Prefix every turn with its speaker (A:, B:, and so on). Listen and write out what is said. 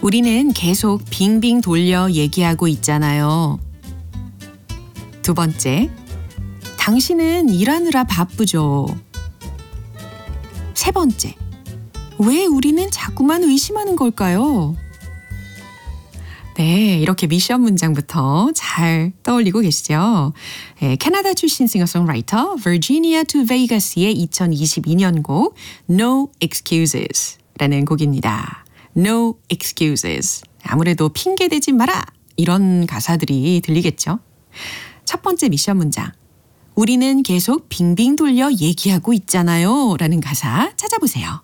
A: 우리는 계속 빙빙 돌려 얘기하고 있잖아요. 두 번째, 당신은 일하느라 바쁘죠. 세 번째, 왜 우리는 자꾸만 의심하는 걸까요? 네, 이렇게 미션 문장부터 잘 떠올리고 계시죠? 네, 캐나다 출신 싱어송라이터 Virginia to Vegas의 2022년 곡 No Excuses 라는 곡입니다. No excuses. 아무래도 핑계대지 마라. 이런 가사들이 들리겠죠? 첫 번째 미션 문장. 우리는 계속 빙빙 돌려 얘기하고 있잖아요. 라는 가사 찾아보세요.